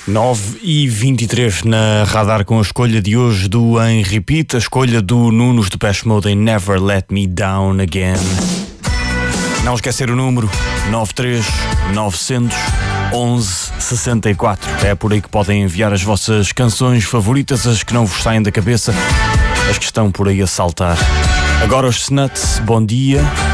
9h23 na Radar com a escolha de hoje do Em Repeat, a escolha do Nuno dos Depeche Mode em Never Let Me Down Again. Não esquecer o número 93-900-11-64. É por aí que podem enviar as vossas canções favoritas, as que não vos saem da cabeça, as que estão por aí a saltar. Agora os Snuts, bom dia.